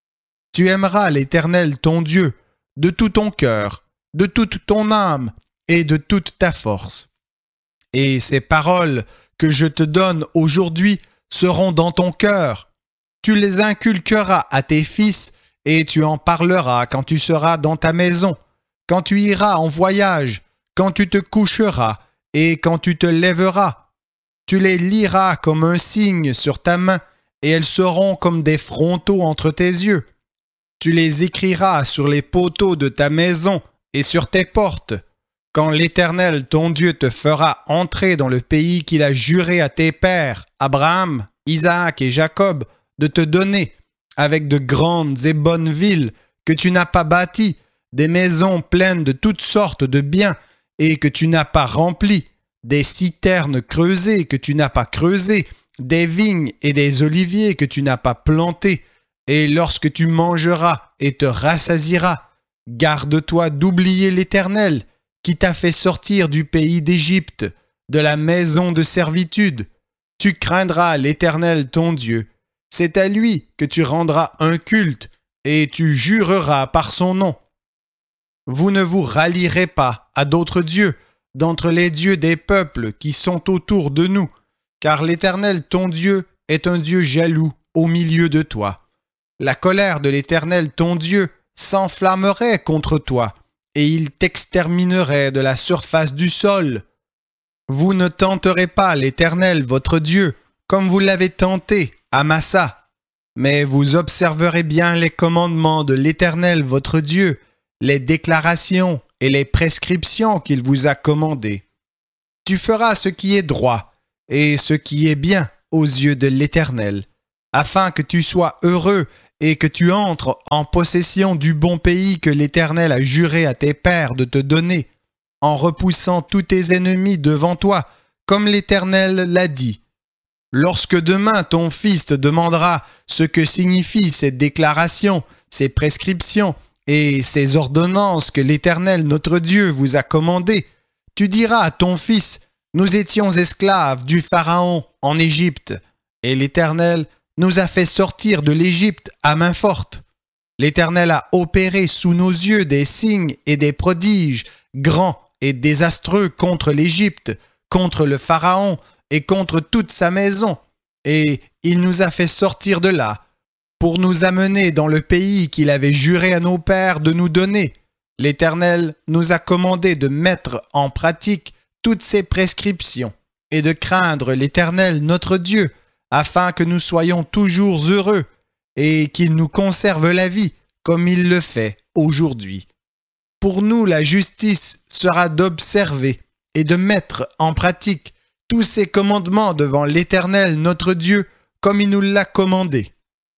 Speaker 1: Tu aimeras l'Éternel ton Dieu de tout ton cœur, de toute ton âme et de toute ta force. Et ces paroles que je te donne aujourd'hui seront dans ton cœur. Tu les inculqueras à tes fils et tu en parleras quand tu seras dans ta maison, quand tu iras en voyage, quand tu te coucheras et quand tu te lèveras. Tu les liras comme un signe sur ta main et elles seront comme des frontaux entre tes yeux. Tu les écriras sur les poteaux de ta maison et sur tes portes. Quand l'Éternel ton Dieu te fera entrer dans le pays qu'il a juré à tes pères, Abraham, Isaac et Jacob, de te donner, avec de grandes et bonnes villes que tu n'as pas bâties, des maisons pleines de toutes sortes de biens et que tu n'as pas remplies, des citernes creusées que tu n'as pas creusées, des vignes et des oliviers que tu n'as pas plantés, et lorsque tu mangeras et te rassasieras, garde-toi d'oublier l'Éternel, qui t'a fait sortir du pays d'Égypte, de la maison de servitude. Tu craindras l'Éternel ton Dieu. C'est à lui que tu rendras un culte, et tu jureras par son nom. Vous ne vous rallierez pas à d'autres dieux, d'entre les dieux des peuples qui sont autour de nous, car l'Éternel ton Dieu est un Dieu jaloux au milieu de toi. La colère de l'Éternel ton Dieu s'enflammerait contre toi, et il t'exterminerait de la surface du sol. Vous ne tenterez pas l'Éternel votre Dieu, comme vous l'avez tenté à Massa, mais vous observerez bien les commandements de l'Éternel votre Dieu, les déclarations et les prescriptions qu'il vous a commandées. Tu feras ce qui est droit et ce qui est bien aux yeux de l'Éternel, afin que tu sois heureux et que tu entres en possession du bon pays que l'Éternel a juré à tes pères de te donner, en repoussant tous tes ennemis devant toi, comme l'Éternel l'a dit. Lorsque demain ton fils te demandera ce que signifient ces déclarations, ces prescriptions et ces ordonnances que l'Éternel notre Dieu vous a commandées, tu diras à ton fils, nous étions esclaves du Pharaon en Égypte, et l'Éternel nous a fait sortir de l'Égypte à main forte. L'Éternel a opéré sous nos yeux des signes et des prodiges grands et désastreux contre l'Égypte, contre le Pharaon et contre toute sa maison, et il nous a fait sortir de là, pour nous amener dans le pays qu'il avait juré à nos pères de nous donner. L'Éternel nous a commandé de mettre en pratique toutes ces prescriptions et de craindre l'Éternel notre Dieu, afin que nous soyons toujours heureux et qu'il nous conserve la vie comme il le fait aujourd'hui. Pour nous, la justice sera d'observer et de mettre en pratique tous ces commandements devant l'Éternel notre Dieu comme il nous l'a commandé.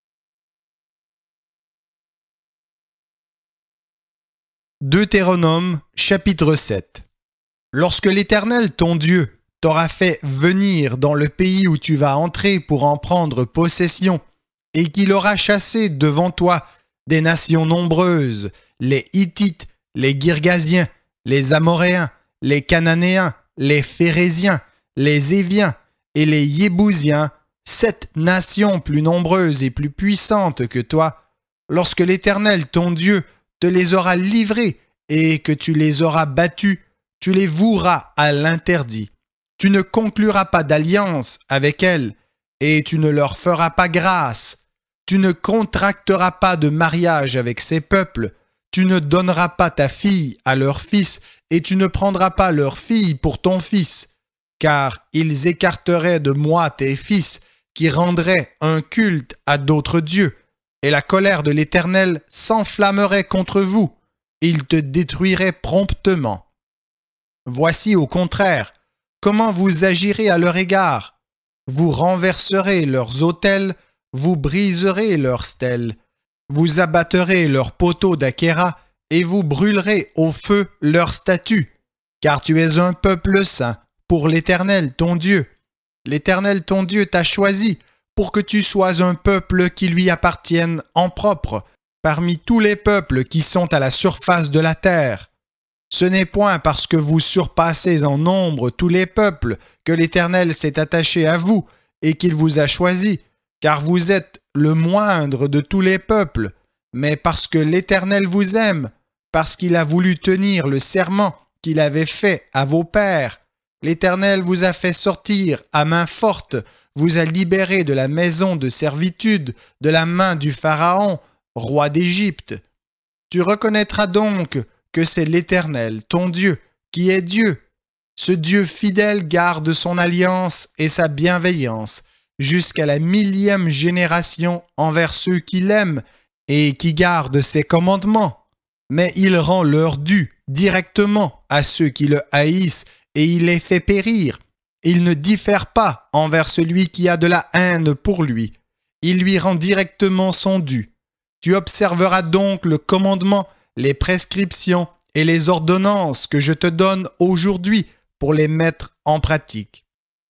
Speaker 1: Deutéronome chapitre 7. Lorsque l'Éternel ton Dieu t'aura fait venir dans le pays où tu vas entrer pour en prendre possession, et qu'il aura chassé devant toi des nations nombreuses, les Hittites, les Girgasiens, les Amoréens, les Cananéens, les Phéréziens, les Éviens et les Yébousiens, 7 nations plus nombreuses et plus puissantes que toi, lorsque l'Éternel ton Dieu te les aura livrés et que tu les auras battus, tu les voueras à l'interdit. Tu ne concluras pas d'alliance avec elles, et tu ne leur feras pas grâce. Tu ne contracteras pas de mariage avec ces peuples. Tu ne donneras pas ta fille à leur fils, et tu ne prendras pas leur fille pour ton fils, car ils écarteraient de moi tes fils, qui rendraient un culte à d'autres dieux, et la colère de l'Éternel s'enflammerait contre vous. Il te détruirait promptement. Voici au contraire, comment vous agirez à leur égard. Vous renverserez leurs autels, vous briserez leurs stèles, vous abattrez leurs poteaux d'Achéra, et vous brûlerez au feu leurs statues. Car tu es un peuple saint pour l'Éternel ton Dieu. L'Éternel ton Dieu t'a choisi pour que tu sois un peuple qui lui appartienne en propre, parmi tous les peuples qui sont à la surface de la terre. Ce n'est point parce que vous surpassez en nombre tous les peuples que l'Éternel s'est attaché à vous et qu'il vous a choisi, car vous êtes le moindre de tous les peuples, mais parce que l'Éternel vous aime, parce qu'il a voulu tenir le serment qu'il avait fait à vos pères. L'Éternel vous a fait sortir à main forte, vous a libéré de la maison de servitude, de la main du Pharaon, roi d'Égypte. Tu reconnaîtras donc que c'est l'Éternel, ton Dieu, qui est Dieu. Ce Dieu fidèle garde son alliance et sa bienveillance jusqu'à la 1000e génération envers ceux qui l'aiment et qui gardent ses commandements. Mais il rend leur dû directement à ceux qui le haïssent et il les fait périr. Il ne diffère pas envers celui qui a de la haine pour lui. Il lui rend directement son dû. Tu observeras donc le commandement, les prescriptions et les ordonnances que je te donne aujourd'hui pour les mettre en pratique.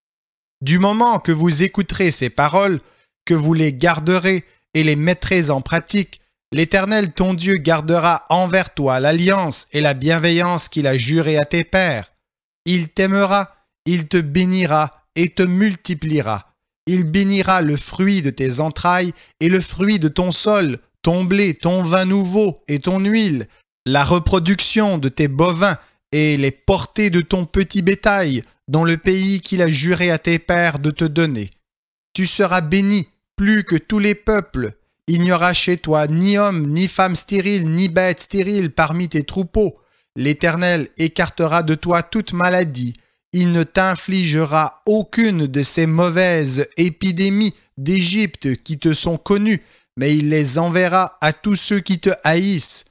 Speaker 1: Du moment que vous écouterez ces paroles, que vous les garderez et les mettrez en pratique, l'Éternel ton Dieu gardera envers toi l'alliance et la bienveillance qu'il a jurée à tes pères. Il t'aimera, il te bénira et te multipliera. Il bénira le fruit de tes entrailles et le fruit de ton sol, ton blé, ton vin nouveau et ton huile, la reproduction de tes bovins et les portées de ton petit bétail dans le pays qu'il a juré à tes pères de te donner. Tu seras béni plus que tous les peuples. Il n'y aura chez toi ni homme, ni femme stérile, ni bête stérile parmi tes troupeaux. L'Éternel écartera de toi toute maladie. Il ne t'infligera aucune de ces mauvaises épidémies d'Égypte qui te sont connues, mais il les enverra à tous ceux qui te haïssent.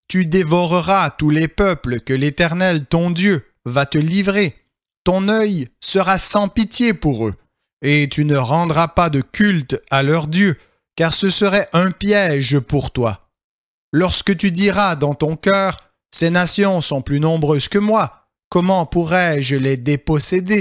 Speaker 1: Tu dévoreras tous les peuples que l'Éternel ton Dieu va te livrer. Ton œil sera sans pitié pour eux, et tu ne rendras pas de culte à leur Dieu, car ce serait un piège pour toi. Lorsque tu diras dans ton cœur, « Ces nations sont plus nombreuses que moi, comment pourrais-je les déposséder ?»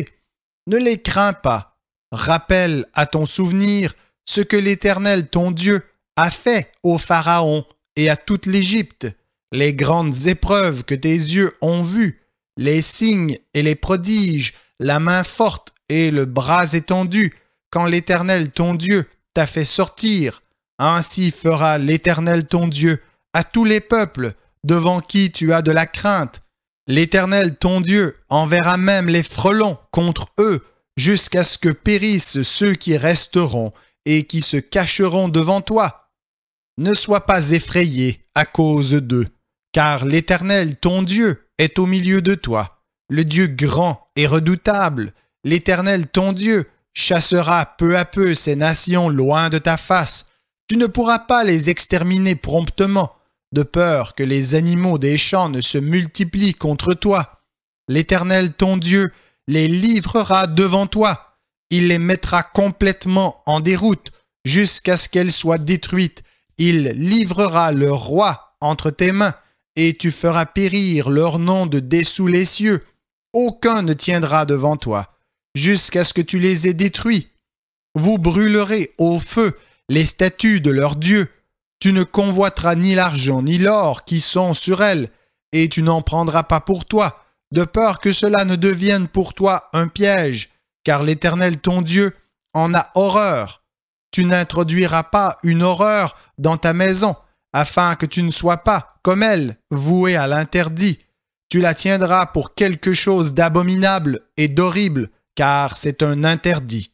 Speaker 1: Ne les crains pas. Rappelle à ton souvenir ce que l'Éternel ton Dieu a fait au Pharaon et à toute l'Égypte, les grandes épreuves que tes yeux ont vues, les signes et les prodiges, la main forte et le bras étendu, quand l'Éternel ton Dieu t'a fait sortir. Ainsi fera l'Éternel ton Dieu à tous les peuples devant qui tu as de la crainte. L'Éternel ton Dieu enverra même les frelons contre eux, jusqu'à ce que périssent ceux qui resteront et qui se cacheront devant toi. Ne sois pas effrayé à cause d'eux, car l'Éternel ton Dieu est au milieu de toi, le Dieu grand et redoutable. L'Éternel ton Dieu chassera peu à peu ces nations loin de ta face. Tu ne pourras pas les exterminer promptement, de peur que les animaux des champs ne se multiplient contre toi. L'Éternel ton Dieu les livrera devant toi. Il les mettra complètement en déroute jusqu'à ce qu'elles soient détruites. Il livrera leur roi entre tes mains et tu feras périr leur nom de dessous les cieux. Aucun ne tiendra devant toi jusqu'à ce que tu les aies détruits. Vous brûlerez au feu les statues de leurs dieux. Tu ne convoiteras ni l'argent ni l'or qui sont sur elles, et tu n'en prendras pas pour toi, de peur que cela ne devienne pour toi un piège, car l'Éternel ton Dieu en a horreur. Tu n'introduiras pas une horreur dans ta maison, afin que tu ne sois pas, comme elle, voué à l'interdit. Tu la tiendras pour quelque chose d'abominable et d'horrible, car c'est un interdit.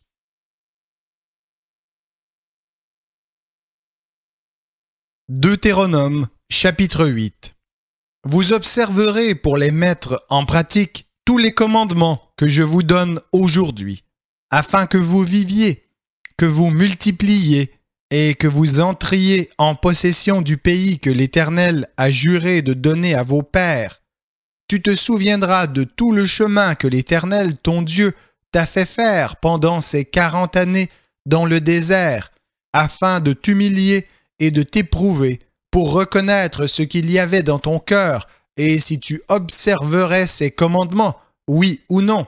Speaker 1: Deutéronome, chapitre 8. Vous observerez pour les mettre en pratique tous les commandements que je vous donne aujourd'hui, afin que vous viviez, que vous multipliiez et que vous entriez en possession du pays que l'Éternel a juré de donner à vos pères. Tu te souviendras de tout le chemin que l'Éternel, ton Dieu, t'a fait faire pendant ces 40 années dans le désert, afin de t'humilier et de t'éprouver pour reconnaître ce qu'il y avait dans ton cœur et si tu observerais ses commandements, oui ou non.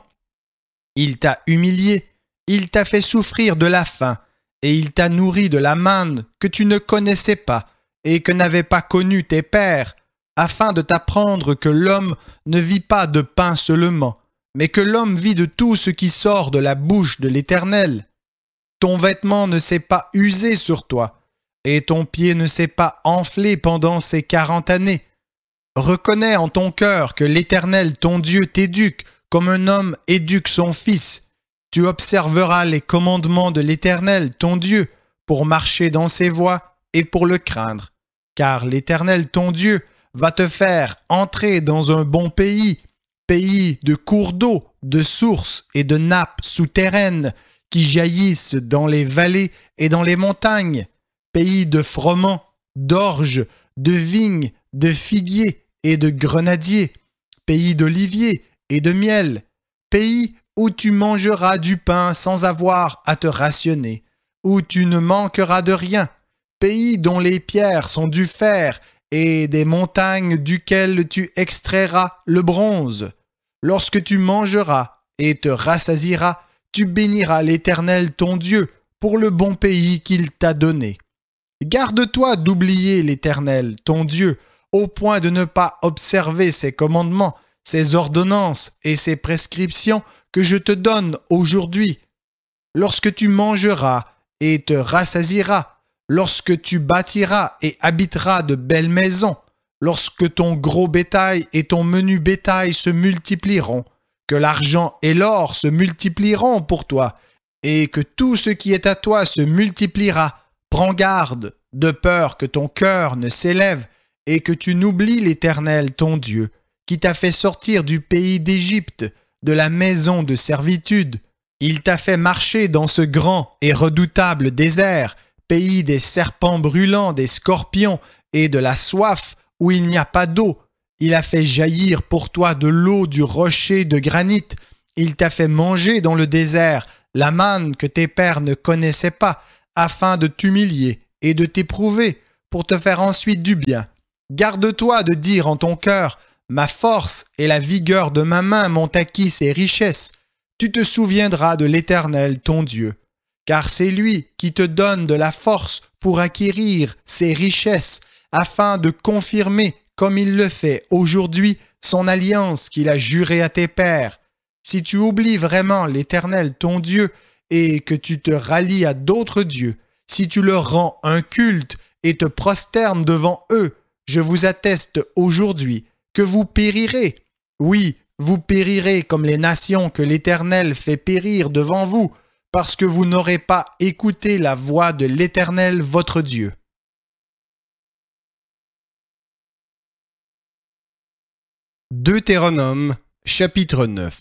Speaker 1: Il t'a humilié, il t'a fait souffrir de la faim et il t'a nourri de la manne que tu ne connaissais pas et que n'avaient pas connu tes pères, afin de t'apprendre que l'homme ne vit pas de pain seulement, mais que l'homme vit de tout ce qui sort de la bouche de l'Éternel. Ton vêtement ne s'est pas usé sur toi, et ton pied ne s'est pas enflé pendant ces 40 années. Reconnais en ton cœur que l'Éternel ton Dieu t'éduque comme un homme éduque son fils. Tu observeras les commandements de l'Éternel ton Dieu pour marcher dans ses voies et pour le craindre. Car l'Éternel ton Dieu va te faire entrer dans un bon pays, pays de cours d'eau, de sources et de nappes souterraines qui jaillissent dans les vallées et dans les montagnes, pays de froment, d'orge, de vignes, de figuiers et de grenadiers, pays d'oliviers et de miel, pays où tu mangeras du pain sans avoir à te rationner, où tu ne manqueras de rien, pays dont les pierres sont du fer et des montagnes duquel tu extrairas le bronze. Lorsque tu mangeras et te rassasieras, tu béniras l'Éternel ton Dieu pour le bon pays qu'il t'a donné. Garde-toi d'oublier l'Éternel ton Dieu au point de ne pas observer ses commandements, ses ordonnances et ses prescriptions que je te donne aujourd'hui. Lorsque tu mangeras et te rassasieras, lorsque tu bâtiras et habiteras de belles maisons, lorsque ton gros bétail et ton menu bétail se multiplieront, que l'argent et l'or se multiplieront pour toi, et que tout ce qui est à toi se multipliera, prends garde, de peur que ton cœur ne s'élève et que tu n'oublies l'Éternel ton Dieu, qui t'a fait sortir du pays d'Égypte, de la maison de servitude. Il t'a fait marcher dans ce grand et redoutable désert, pays des serpents brûlants, des scorpions et de la soif, où il n'y a pas d'eau. Il a fait jaillir pour toi de l'eau du rocher de granit. Il t'a fait manger dans le désert la manne que tes pères ne connaissaient pas, afin de t'humilier et de t'éprouver, pour te faire ensuite du bien. Garde-toi de dire en ton cœur, « Ma force et la vigueur de ma main m'ont acquis ces richesses. » Tu te souviendras de l'Éternel ton Dieu, car c'est lui qui te donne de la force pour acquérir ces richesses, afin de confirmer, comme il le fait aujourd'hui, son alliance qu'il a jurée à tes pères. Si tu oublies vraiment l'Éternel ton Dieu et que tu te rallies à d'autres dieux, si tu leur rends un culte et te prosternes devant eux, je vous atteste aujourd'hui que vous périrez. Oui, vous périrez comme les nations que l'Éternel fait périr devant vous, parce que vous n'aurez pas écouté la voix de l'Éternel votre Dieu. Deutéronome, chapitre 9.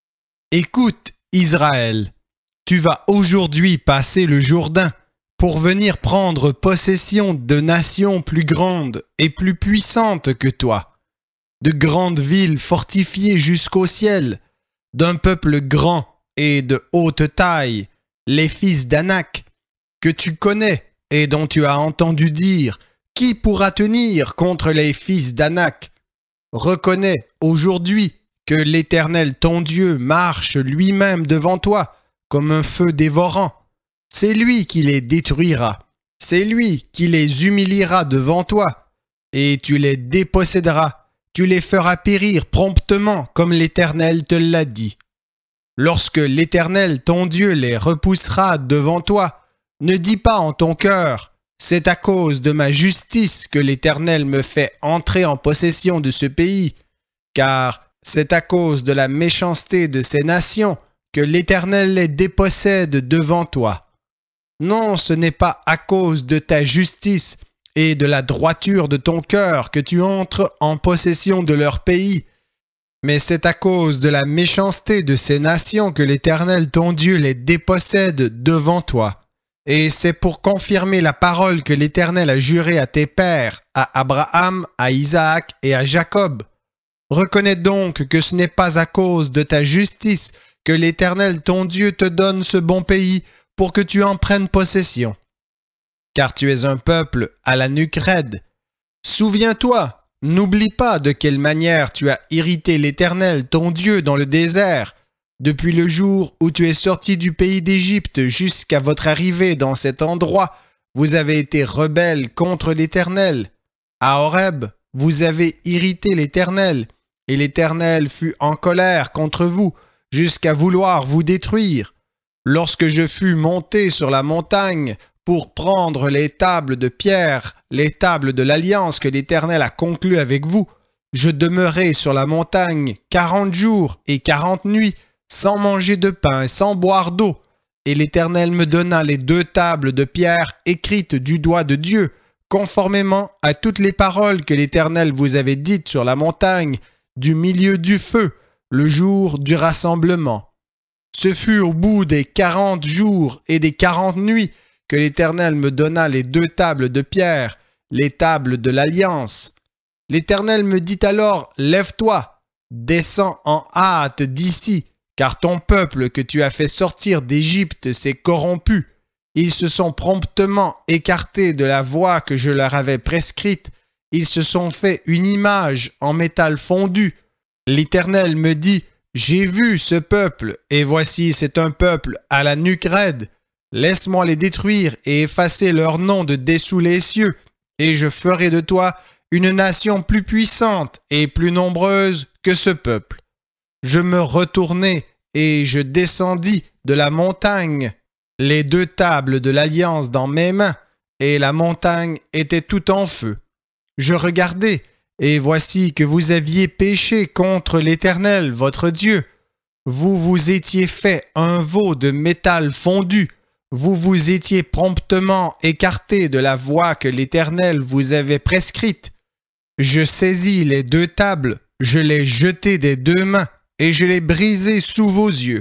Speaker 1: Écoute, Israël, tu vas aujourd'hui passer le Jourdain pour venir prendre possession de nations plus grandes et plus puissantes que toi, de grandes villes fortifiées jusqu'au ciel, d'un peuple grand et de haute taille, les fils d'Anak, que tu connais et dont tu as entendu dire, qui pourra tenir contre les fils d'Anak? Reconnais aujourd'hui que l'Éternel ton Dieu marche lui-même devant toi comme un feu dévorant. C'est lui qui les détruira, c'est lui qui les humiliera devant toi, et tu les déposséderas, tu les feras périr promptement comme l'Éternel te l'a dit. Lorsque l'Éternel ton Dieu les repoussera devant toi, ne dis pas en ton cœur, c'est à cause de ma justice que l'Éternel me fait entrer en possession de ce pays, car c'est à cause de la méchanceté de ces nations que l'Éternel les dépossède devant toi. Non, ce n'est pas à cause de ta justice et de la droiture de ton cœur que tu entres en possession de leur pays, mais c'est à cause de la méchanceté de ces nations que l'Éternel ton Dieu les dépossède devant toi. Et c'est pour confirmer la parole que l'Éternel a jurée à tes pères, à Abraham, à Isaac et à Jacob. Reconnais donc que ce n'est pas à cause de ta justice que l'Éternel ton Dieu te donne ce bon pays pour que tu en prennes possession. Car tu es un peuple à la nuque raide. Souviens-toi, n'oublie pas de quelle manière tu as irrité l'Éternel ton Dieu dans le désert, depuis le jour où tu es sorti du pays d'Égypte jusqu'à votre arrivée dans cet endroit. Vous avez été rebelles contre l'Éternel. À Horeb, vous avez irrité l'Éternel, et l'Éternel fut en colère contre vous, jusqu'à vouloir vous détruire. Lorsque je fus monté sur la montagne pour prendre les tables de pierre, les tables de l'alliance que l'Éternel a conclue avec vous, je demeurai sur la montagne 40 jours et 40 nuits, sans manger de pain et sans boire d'eau. Et l'Éternel me donna les 2 tables de pierre écrites du doigt de Dieu, conformément à toutes les paroles que l'Éternel vous avait dites sur la montagne, du milieu du feu, le jour du rassemblement. Ce fut au bout des 40 jours et des 40 nuits que l'Éternel me donna les 2 tables de pierre, les tables de l'Alliance. L'Éternel me dit alors, « Lève-toi, descends en hâte d'ici, car ton peuple que tu as fait sortir d'Égypte s'est corrompu. Ils se sont promptement écartés de la voie que je leur avais prescrite. Ils se sont fait une image en métal fondu. L'Éternel me dit, « J'ai vu ce peuple, et voici c'est un peuple à la nuque raide. Laisse-moi les détruire et effacer leur nom de dessous les cieux, et je ferai de toi une nation plus puissante et plus nombreuse que ce peuple. » Je me retournai et je descendis de la montagne, les 2 tables de l'alliance dans mes mains, et la montagne était tout en feu. Je regardai, et voici que vous aviez péché contre l'Éternel, votre Dieu. Vous vous étiez fait un veau de métal fondu. Vous vous étiez promptement écarté de la voie que l'Éternel vous avait prescrite. Je saisis les 2 tables, je les jetai des 2 mains, et je les brisai sous vos yeux.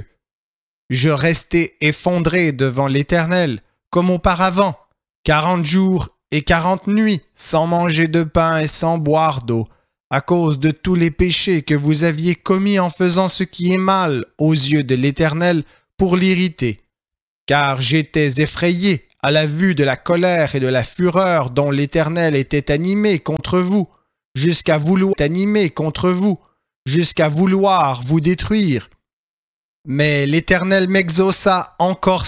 Speaker 1: Je restai effondré devant l'Éternel, comme auparavant, 40 jours et 40 nuits sans manger de pain et sans boire d'eau, à cause de tous les péchés que vous aviez commis en faisant ce qui est mal aux yeux de l'Éternel pour l'irriter. Car j'étais effrayé à la vue de la colère et de la fureur dont l'Éternel était animé contre vous, jusqu'à vouloir vous détruire. Mais l'Éternel m'exauça encore